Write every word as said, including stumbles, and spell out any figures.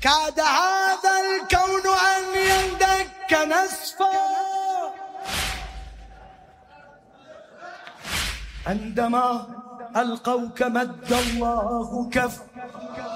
كاد هذا الكون أن يندك نسفا عندما ألقوك مد الله كف